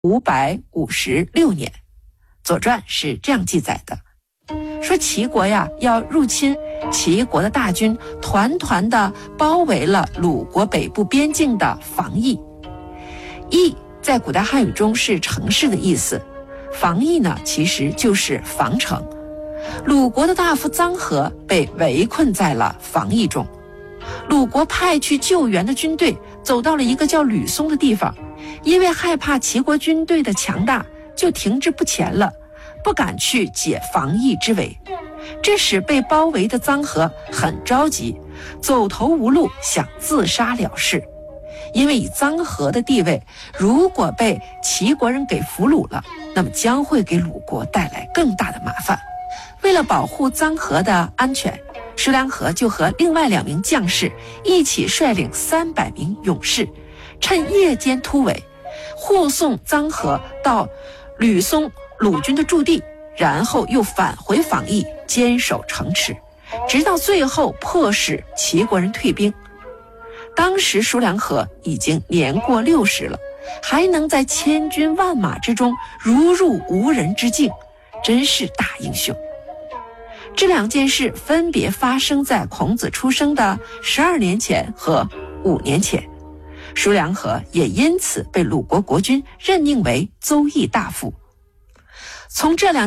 556年。左传是这样记载的，说齐国呀要入侵，齐国的大军团团的包围了鲁国北部边境的防邑。邑在古代汉语中是城市的意思，防邑呢其实就是防城。鲁国的大夫臧和被围困在了防邑中，鲁国派去救援的军队走到了一个叫吕松的地方，因为害怕齐国军队的强大，就停滞不前了，不敢去解防邑之围。这使被包围的臧和很着急，走投无路，想自杀了事。因为以臧和的地位，如果被齐国人给俘虏了，那么将会给鲁国带来更大的麻烦。为了保护臧和的安全，叔梁纥就和另外2名将士一起率领300名勇士，趁夜间突围，护送臧和到吕松鲁军的驻地，然后又返回防邑，坚守城池，直到最后迫使齐国人退兵。当时叔梁纥已经年过60了，还能在千军万马之中如入无人之境，真是大英雄。这2件事分别发生在孔子出生的12年前和5年前，叔梁纥也因此被鲁国国君任命为邹邑大夫。从这2